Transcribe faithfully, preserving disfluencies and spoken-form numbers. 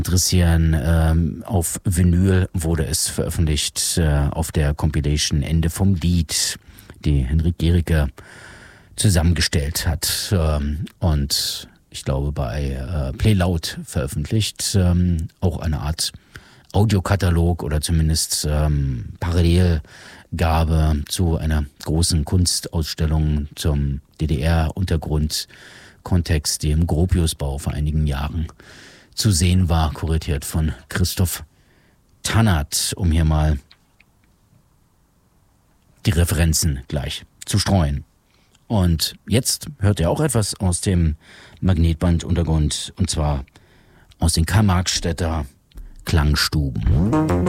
interessieren. Ähm, auf Vinyl wurde es veröffentlicht äh, auf der Compilation Ende vom Lied, die Henrik Gericke zusammengestellt hat ähm, und ich glaube bei äh, Play Loud veröffentlicht. Ähm, auch eine Art Audiokatalog oder zumindest ähm, Parallelgabe zu einer großen Kunstausstellung zum D D R-Untergrundkontext, die im Gropiusbau vor einigen Jahren zu sehen war, kuratiert von Christoph Tannert, um hier mal die Referenzen gleich zu streuen. Und jetzt hört ihr auch etwas aus dem Magnetband-Untergrund, und zwar aus den Karl-Marx-Städter Klangstuben.